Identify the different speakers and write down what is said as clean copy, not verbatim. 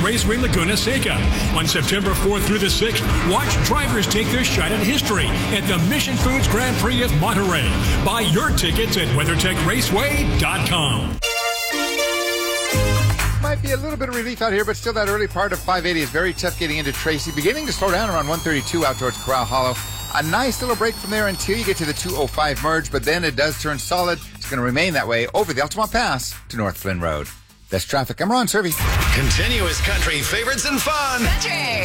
Speaker 1: Raceway Laguna Seca. On September 4th through the 6th, watch drivers take their shot at history at the Mission Foods Grand Prix of Monterey. Buy your tickets at WeatherTechRaceway.com.
Speaker 2: Might be a little bit of relief out here, but still that early part of 580 is very tough getting into Tracy. Beginning to slow down around 132 out towards Corral Hollow. A nice little break from there until you get to the 205 merge, but then it does turn solid. It's going to remain that way over the Altamont Pass to North Flynn Road. That's traffic. I'm Ron Servey.
Speaker 3: Continuous country favorites and fun.
Speaker 4: Country.